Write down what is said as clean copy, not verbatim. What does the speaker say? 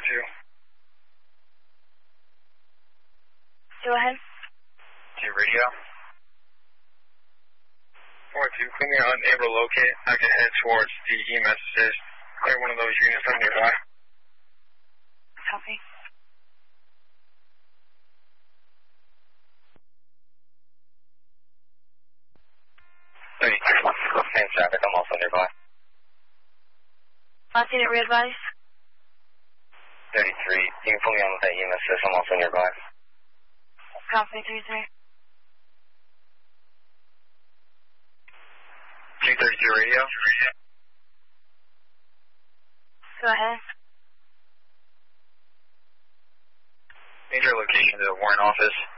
4-2. Go ahead. 2 radio. 4-2, clearly unable to locate. I can head towards the EMS assist. Clear one of those units on nearby. Copy. Same traffic, I'm also nearby. Last unit re-advise. 33, you can put me on with that EMS assist, I'm also nearby. Copy, 33. 232 radio. Go ahead. Major location to the warrant office.